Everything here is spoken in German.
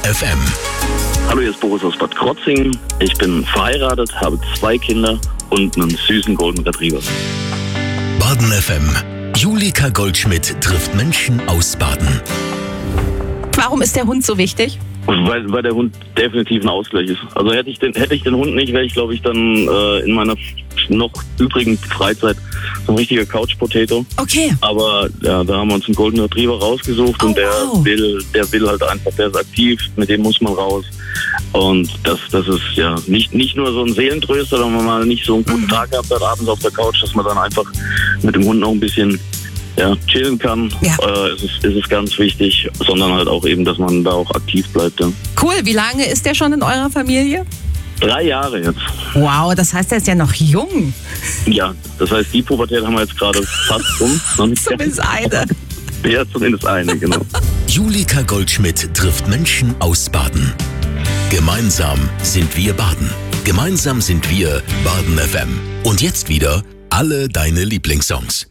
FM. Hallo, hier ist Boris aus Bad Krotzingen. Ich bin verheiratet, habe 2 Kinder und einen süßen Golden Retriever. Baden FM. Julika Goldschmidt trifft Menschen aus Baden. Warum ist der Hund so wichtig? Weil der Hund definitiv ein Ausgleich ist. Also hätte ich den Hund nicht, wäre ich, glaube ich, dann in meiner noch übrigen Freizeit so ein richtiger Couch-Potato. Okay. Aber ja, da haben wir uns einen Golden Retriever rausgesucht und der will halt einfach, der ist aktiv, mit dem muss man raus. Und das ist ja nicht nur so ein Seelentröster, wenn man mal nicht so einen guten Tag gehabt hat abends auf der Couch, dass man dann einfach mit dem Hund noch ein bisschen chillen kann. Ja. Ist es ganz wichtig, sondern halt auch eben, dass man da auch aktiv bleibt. Ja. Cool, wie lange ist der schon in eurer Familie? 3 Jahre jetzt. Wow, das heißt, er ist ja noch jung. Ja, das heißt, die Pubertät haben wir jetzt gerade fast um. Zumindest eine. Ja, zumindest eine, genau. Julika Goldschmidt trifft Menschen aus Baden. Gemeinsam sind wir Baden. Gemeinsam sind wir Baden FM. Und jetzt wieder alle deine Lieblingssongs.